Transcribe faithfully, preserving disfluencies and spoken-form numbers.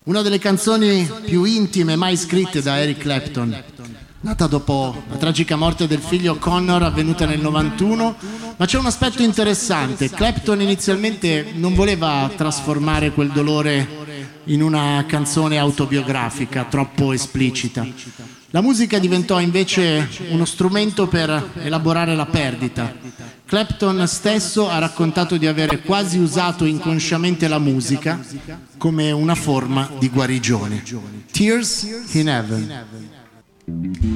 Una delle canzoni più intime mai scritte da Eric Clapton, nata dopo la tragica morte del figlio Connor avvenuta nel novantuno, ma c'è un aspetto interessante. Clapton inizialmente non voleva trasformare quel dolore in una canzone autobiografica troppo esplicita. La musica diventò invece uno strumento per elaborare la perdita. Clapton stesso ha raccontato di avere quasi usato inconsciamente la musica come una forma di guarigione. Tears in Heaven.